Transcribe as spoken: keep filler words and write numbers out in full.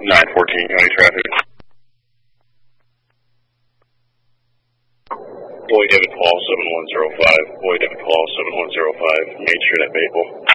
nine fourteen county traffic. Boy David Paul seven one zero five. Boy David Paul seven one zero five. Main Street at Maple.